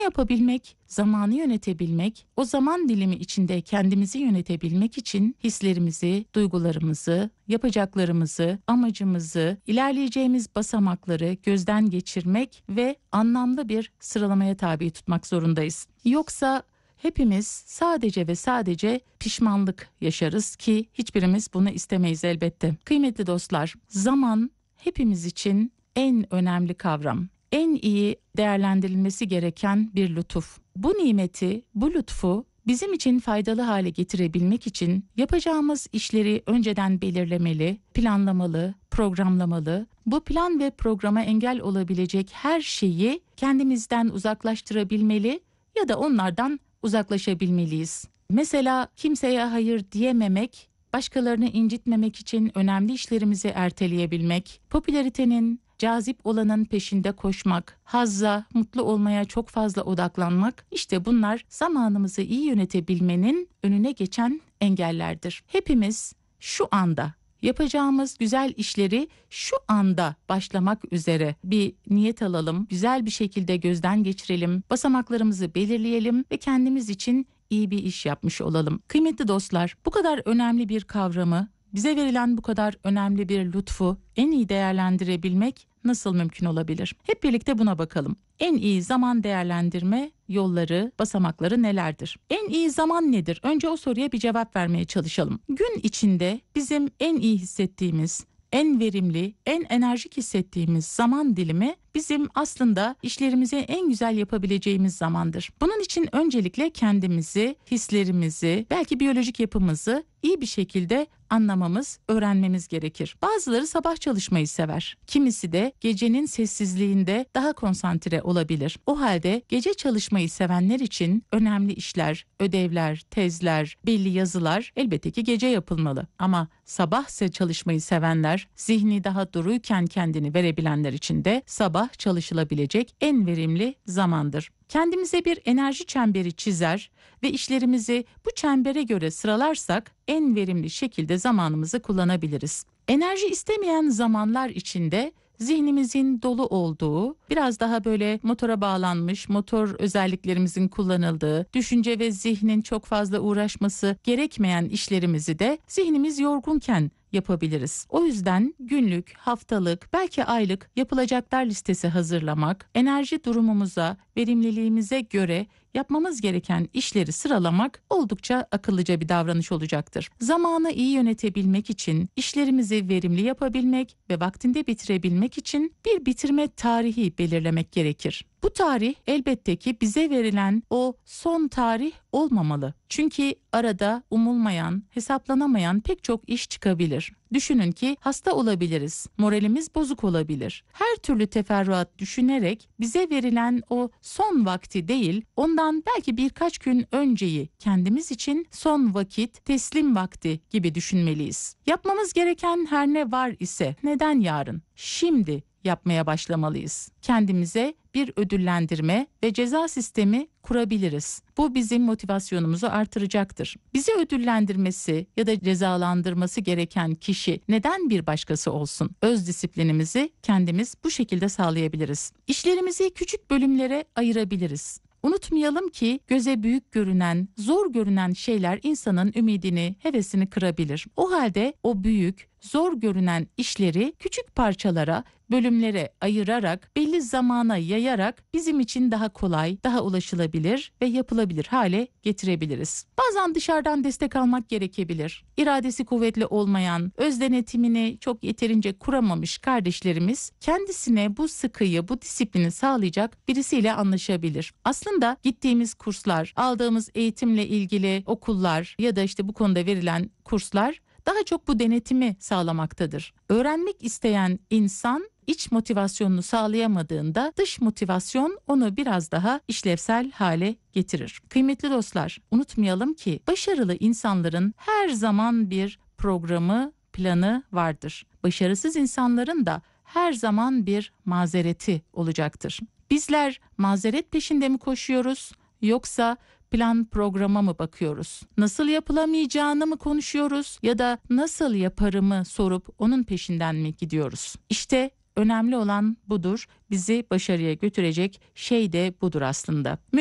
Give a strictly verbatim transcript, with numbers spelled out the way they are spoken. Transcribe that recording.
yapabilmek, zamanı yönetebilmek, o zaman dilimi içinde kendimizi yönetebilmek için hislerimizi, duygularımızı, yapacaklarımızı, amacımızı, ilerleyeceğimiz basamakları gözden geçirmek ve anlamlı bir sıralamaya tabi tutmak zorundayız. Yoksa hepimiz sadece ve sadece pişmanlık yaşarız ki hiçbirimiz bunu istemeyiz elbette. Kıymetli dostlar, zaman hepimiz için en önemli kavram. En iyi değerlendirilmesi gereken bir lütuf. Bu nimeti, bu lütfu bizim için faydalı hale getirebilmek için yapacağımız işleri önceden belirlemeli, planlamalı, programlamalı. Bu plan ve programa engel olabilecek her şeyi kendimizden uzaklaştırabilmeli ya da onlardan uzaklaşabilmeliyiz. Mesela kimseye hayır diyememek, başkalarını incitmemek için önemli işlerimizi erteleyebilmek, popülaritenin, cazip olanın peşinde koşmak, hazza, mutlu olmaya çok fazla odaklanmak, işte bunlar zamanımızı iyi yönetebilmenin önüne geçen engellerdir. Hepimiz şu anda yapacağımız güzel işleri şu anda başlamak üzere bir niyet alalım, güzel bir şekilde gözden geçirelim, basamaklarımızı belirleyelim ve kendimiz için iyi bir iş yapmış olalım. Kıymetli dostlar, bu kadar önemli bir kavramı, bize verilen bu kadar önemli bir lütfu en iyi değerlendirebilmek nasıl mümkün olabilir? Hep birlikte buna bakalım. En iyi zaman değerlendirme yolları, basamakları nelerdir? En iyi zaman nedir? Önce o soruya bir cevap vermeye çalışalım. Gün içinde bizim en iyi hissettiğimiz, en verimli, en enerjik hissettiğimiz zaman dilimi bizim aslında işlerimizi en güzel yapabileceğimiz zamandır. Bunun için öncelikle kendimizi, hislerimizi, belki biyolojik yapımızı iyi bir şekilde anlamamız, öğrenmemiz gerekir. Bazıları sabah çalışmayı sever. Kimisi de gecenin sessizliğinde daha konsantre olabilir. O halde gece çalışmayı sevenler için önemli işler, ödevler, tezler, belli yazılar elbette ki gece yapılmalı. Ama sabahse çalışmayı sevenler, zihni daha duruyken kendini verebilenler için de sabah çalışılabilecek en verimli zamandır. Kendimize bir enerji çemberi çizer ve işlerimizi bu çembere göre sıralarsak en verimli şekilde zamanımızı kullanabiliriz. Enerji istemeyen zamanlar içinde zihnimizin dolu olduğu, biraz daha böyle motora bağlanmış, motor özelliklerimizin kullanıldığı, düşünce ve zihnin çok fazla uğraşması gerekmeyen işlerimizi de zihnimiz yorgunken yapabiliriz. O yüzden günlük, haftalık, belki aylık yapılacaklar listesi hazırlamak, enerji durumumuza, verimliliğimize göre yapmamız gereken işleri sıralamak oldukça akıllıca bir davranış olacaktır. Zamanı iyi yönetebilmek için, işlerimizi verimli yapabilmek ve vaktinde bitirebilmek için bir bitirme tarihi belirlemek gerekir. Bu tarih elbette ki bize verilen o son tarih olmamalı. Çünkü arada umulmayan, hesaplanamayan pek çok iş çıkabilir. Düşünün ki hasta olabiliriz, moralimiz bozuk olabilir. Her türlü teferruat düşünerek bize verilen o son vakti değil, ondan belki birkaç gün önceyi kendimiz için son vakit, teslim vakti gibi düşünmeliyiz. Yapmamız gereken her ne var ise neden yarın, şimdi yapmaya başlamalıyız. Kendimize bir ödüllendirme ve ceza sistemi kurabiliriz. Bu bizim motivasyonumuzu artıracaktır. Bizi ödüllendirmesi ya da cezalandırması gereken kişi neden bir başkası olsun? Öz disiplinimizi kendimiz bu şekilde sağlayabiliriz. İşlerimizi küçük bölümlere ayırabiliriz. Unutmayalım ki göze büyük görünen, zor görünen şeyler insanın ümidini, hevesini kırabilir. O halde o büyük, zor görünen işleri küçük parçalara, bölümlere ayırarak, belli zamana yayarak bizim için daha kolay, daha ulaşılabilir ve yapılabilir hale getirebiliriz. Bazen dışarıdan destek almak gerekebilir. İradesi kuvvetli olmayan, öz denetimini çok yeterince kuramamış kardeşlerimiz kendisine bu sıkıyı, bu disiplini sağlayacak birisiyle anlaşabilir. Aslında gittiğimiz kurslar, aldığımız eğitimle ilgili okullar ya da işte bu konuda verilen kurslar daha çok bu denetimi sağlamaktadır. Öğrenmek isteyen insan iç motivasyonunu sağlayamadığında dış motivasyon onu biraz daha işlevsel hale getirir. Kıymetli dostlar, unutmayalım ki başarılı insanların her zaman bir programı, planı vardır. Başarısız insanların da her zaman bir mazereti olacaktır. Bizler mazeret peşinde mi koşuyoruz yoksa plan programa mı bakıyoruz? Nasıl yapılamayacağını mı konuşuyoruz ya da nasıl yaparımı sorup onun peşinden mi gidiyoruz? İşte önemli olan budur. Bizi başarıya götürecek şey de budur aslında.